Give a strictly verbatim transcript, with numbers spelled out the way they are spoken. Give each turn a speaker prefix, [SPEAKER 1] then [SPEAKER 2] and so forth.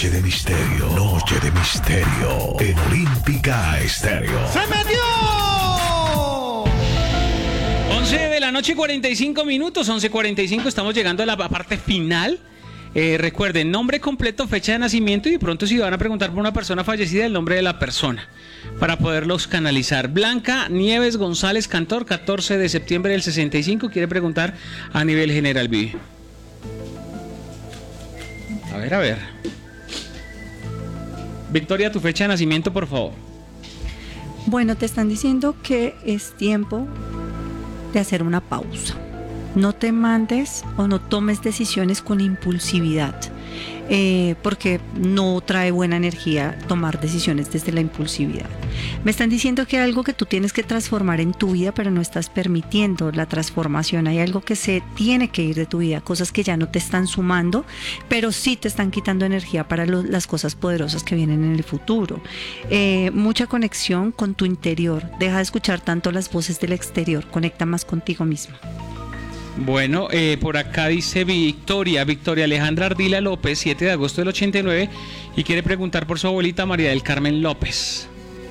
[SPEAKER 1] Noche de misterio, noche de misterio en Olímpica Estéreo.
[SPEAKER 2] ¡Se metió!
[SPEAKER 3] once de la noche, cuarenta y cinco minutos, once cuarenta y cinco, estamos llegando a la parte final. Eh, recuerden, nombre completo, fecha de nacimiento y de pronto si van a preguntar por una persona fallecida, el nombre de la persona, para poderlos canalizar. Blanca Nieves González Cantor, catorce de septiembre del sesenta y cinco, quiere preguntar a nivel general, Vivi. A ver, a ver. Victoria, tu fecha de nacimiento, por favor.
[SPEAKER 4] Bueno, te están diciendo que es tiempo de hacer una pausa. No te mandes o no tomes decisiones con impulsividad, eh, porque no trae buena energía tomar decisiones desde la impulsividad. Me están diciendo que hay algo que tú tienes que transformar en tu vida, pero no estás permitiendo la transformación. Hay algo que se tiene que ir de tu vida, cosas que ya no te están sumando, pero sí te están quitando energía para lo, las cosas poderosas que vienen en el futuro. Eh, mucha conexión con tu interior. Deja de escuchar tanto las voces del exterior. Conecta más contigo mismo.
[SPEAKER 3] Bueno, eh, por acá dice Victoria, Victoria Alejandra Ardila López, siete de agosto del ochenta y nueve, y quiere preguntar por su abuelita María del Carmen López.